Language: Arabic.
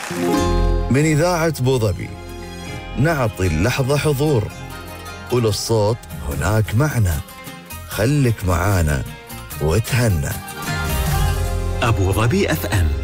من إذاعة بوظبي نعطي اللحظة حضور، وللصوت هناك معنى. خلك معانا وتهنى. أبوظبي FM.